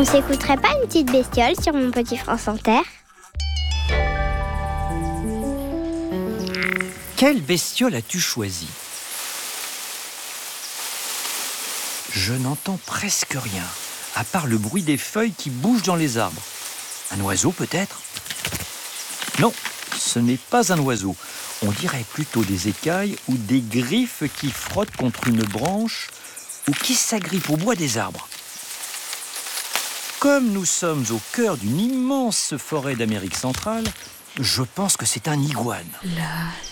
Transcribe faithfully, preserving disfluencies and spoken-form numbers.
On s'écouterait pas une petite bestiole sur Mon Petit France Inter? Quelle bestiole as-tu choisi? Je n'entends presque rien, à part le bruit des feuilles qui bougent dans les arbres. Un oiseau peut-être? Non, ce n'est pas un oiseau. On dirait plutôt des écailles ou des griffes qui frottent contre une branche ou qui s'agrippent au bois des arbres. Comme nous sommes au cœur d'une immense forêt d'Amérique centrale, je pense que c'est un iguane. La